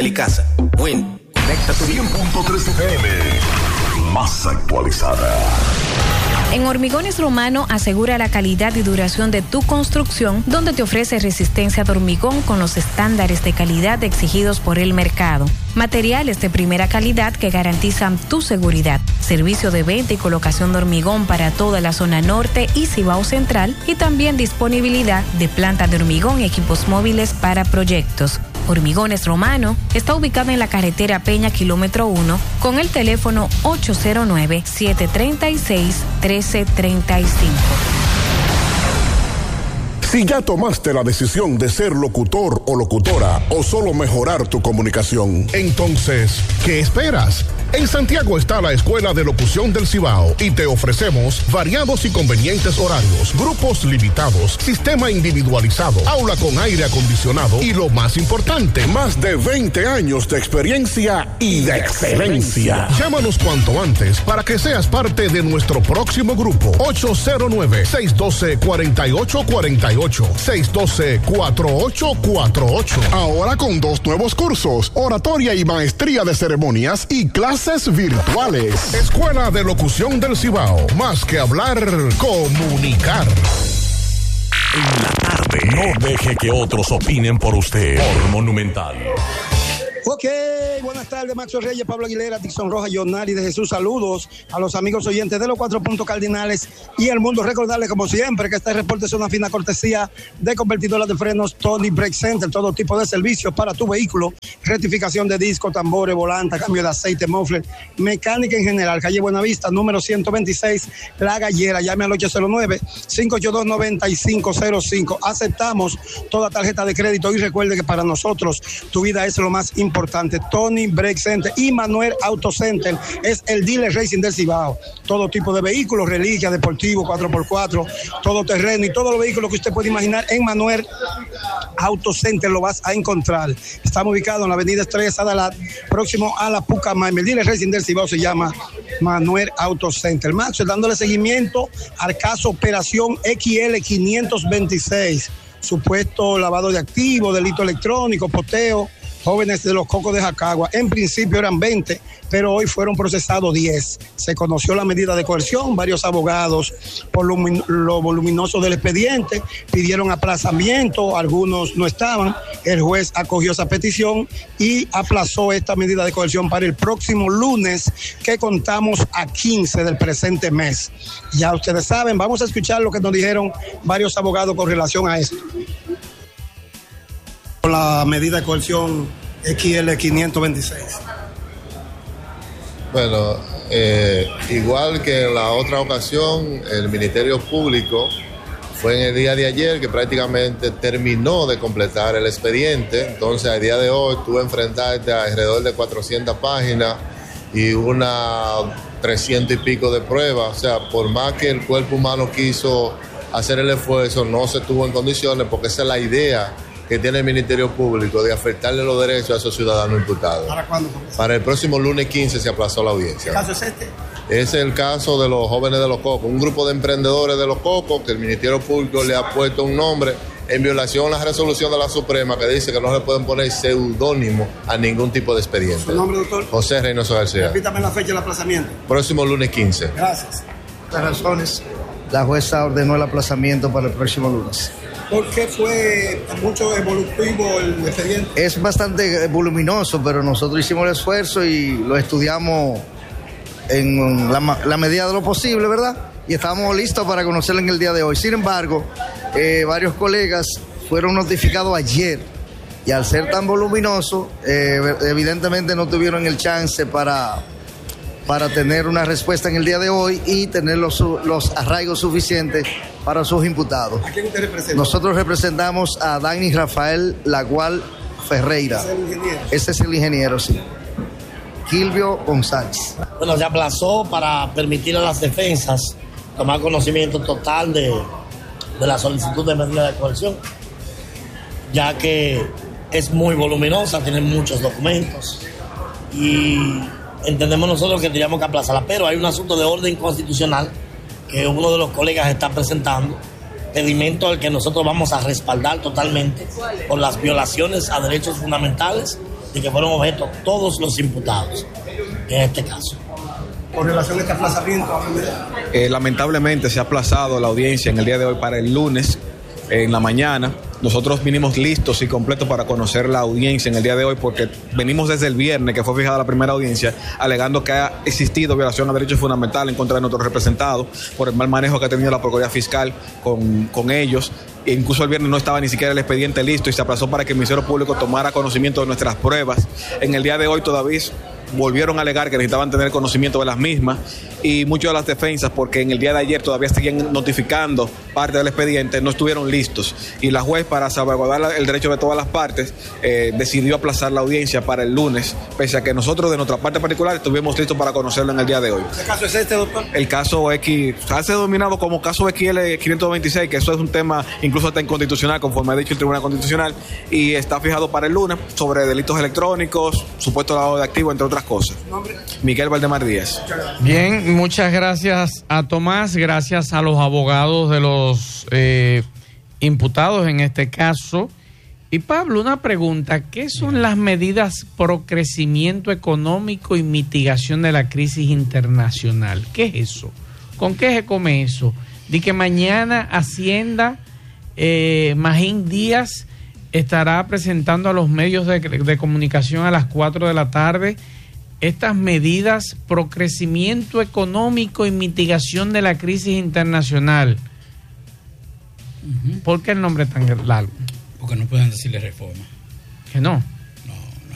Casa. Win. Conecta tu 100.3 FM. Más actualizada. En Hormigones Romano asegura la calidad y duración de tu construcción, donde te ofrece resistencia de hormigón con los estándares de calidad exigidos por el mercado. Materiales de primera calidad que garantizan tu seguridad. Servicio de venta y colocación de hormigón para toda la zona norte y Cibao Central, y también disponibilidad de planta de hormigón y equipos móviles para proyectos. Hormigones Romano está ubicado en la carretera Peña, kilómetro 1, con el teléfono 809-736-1335. Si ya tomaste la decisión de ser locutor o locutora o solo mejorar tu comunicación, entonces, ¿qué esperas? En Santiago está la Escuela de Locución del Cibao y te ofrecemos variados y convenientes horarios, grupos limitados, sistema individualizado, aula con aire acondicionado y lo más importante, más de 20 años de experiencia y de excelencia. Llámanos cuanto antes para que seas parte de nuestro próximo grupo. 809-612-4848. 612-4848. Ahora con 2 nuevos cursos, oratoria y maestría de ceremonias y clases virtuales. Escuela de Locución del Cibao. Más que hablar, comunicar. En la tarde. No deje que otros opinen por usted. Por Monumental. Ok, buenas tardes, Maxo Reyes, Pablo Aguilera, Dixon Rojas, Jonari de Jesús. Saludos a los amigos oyentes de los 4 puntos cardinales y el mundo. Recordarles, como siempre, que este reporte es una fina cortesía de Convertidoras de Frenos Tony Brake Center. Todo tipo de servicios para tu vehículo: rectificación de disco, tambores, volante, cambio de aceite, muffler, mecánica en general. Calle Buenavista, número 126, La Gallera. Llame al 809-582-9505. Aceptamos toda tarjeta de crédito y recuerde que para nosotros tu vida es lo más importante. Tony Brake Center y Manuel Auto Center es el dealer racing del Cibao. Todo tipo de vehículos, reliquia, deportivo, 4x4, todo terreno y todos los vehículos que usted puede imaginar en Manuel Auto Center lo vas a encontrar. Estamos ubicados en la avenida Estrella Sadalat, próximo a la Pucamaima. El dealer racing del Cibao se llama Manuel Auto Center. Max, dándole seguimiento al caso Operación XL 526, supuesto lavado de activos, delito electrónico, poteo, jóvenes de los Cocos de Jacagua. En principio eran 20, pero hoy fueron procesados 10. Se conoció la medida de coerción. Varios abogados, por lo voluminoso del expediente, pidieron aplazamiento. Algunos no estaban. El juez acogió esa petición y aplazó esta medida de coerción para el próximo lunes, que contamos a 15 del presente mes. Ya ustedes saben, vamos a escuchar lo que nos dijeron varios abogados con relación a esto. La medida de coerción XL 526. Bueno, igual que en la otra ocasión, el Ministerio Público fue en el día de ayer que prácticamente terminó de completar el expediente. Entonces, al día de hoy, tú enfrentarte a alrededor de 400 páginas y una 300 y pico de pruebas. O sea, por más que el cuerpo humano quiso hacer el esfuerzo, no se tuvo en condiciones, porque esa es la idea que tiene el Ministerio Público de afectarle los derechos a esos ciudadanos imputados. ¿Para cuándo? Para el próximo lunes 15 se aplazó la audiencia. ¿Qué caso es este? Es el caso de los jóvenes de Los Cocos, un grupo de emprendedores de Los Cocos que el Ministerio Público le ha puesto un nombre en violación a la resolución de la Suprema que dice que no le pueden poner seudónimo a ningún tipo de expediente. ¿Su nombre, doctor? José Reynoso García. Repítame la fecha del aplazamiento. Próximo lunes 15. Gracias. Las razones, la jueza ordenó el aplazamiento para el próximo lunes. ¿Por qué fue mucho evolutivo el expediente? Es bastante voluminoso, pero nosotros hicimos el esfuerzo y lo estudiamos en la medida de lo posible, ¿verdad? Y estábamos listos para conocerlo en el día de hoy. Sin embargo, varios colegas fueron notificados ayer y al ser tan voluminoso, evidentemente no tuvieron el chance para tener una respuesta en el día de hoy y tener los arraigos suficientes para sus imputados. ¿A quién usted representa? Nosotros representamos a Dani Rafael Lagual Ferreira. ¿Es el ingeniero? Ese es el ingeniero, sí. Quilvio González. Bueno, se aplazó para permitir a las defensas tomar conocimiento total de la solicitud de medida de coerción, ya que es muy voluminosa, tiene muchos documentos y entendemos nosotros que teníamos que aplazarla, pero hay un asunto de orden constitucional que uno de los colegas está presentando, pedimento al que nosotros vamos a respaldar totalmente por las violaciones a derechos fundamentales de que fueron objeto todos los imputados en este caso. Con relación a este aplazamiento, lamentablemente se ha aplazado la audiencia en el día de hoy para el lunes en la mañana. Nosotros vinimos listos y completos para conocer la audiencia en el día de hoy porque venimos desde el viernes que fue fijada la primera audiencia alegando que ha existido violación a derechos fundamentales en contra de nuestros representados por el mal manejo que ha tenido la Procuraduría Fiscal con ellos. E incluso el viernes no estaba ni siquiera el expediente listo y se aplazó para que el Ministerio Público tomara conocimiento de nuestras pruebas. En el día de hoy todavía volvieron a alegar que necesitaban tener conocimiento de las mismas y muchas de las defensas, porque en el día de ayer todavía seguían notificando parte del expediente, no estuvieron listos y la juez, para salvaguardar el derecho de todas las partes, decidió aplazar la audiencia para el lunes, pese a que nosotros de nuestra parte particular estuvimos listos para conocerlo en el día de hoy. ¿Qué caso es este, doctor? El caso X ha sido denominado como caso XL 526, que eso es un tema incluso hasta inconstitucional, conforme ha dicho el Tribunal Constitucional, y está fijado para el lunes sobre delitos electrónicos, supuesto lavado de activos, entre otras cosas. Miguel Valdemar Díaz. Bien, muchas gracias a Tomás, gracias a los abogados de los imputados en este caso. Y Pablo, una pregunta, ¿qué son las medidas pro crecimiento económico y mitigación de la crisis internacional? ¿Qué es eso? ¿Con qué se come eso? De que mañana Hacienda, Magín Díaz estará presentando a los medios de comunicación a las 4 de la tarde estas medidas pro crecimiento económico y mitigación de la crisis internacional. ¿Por qué el nombre tan largo? Porque no pueden decirle reforma. ¿Que no?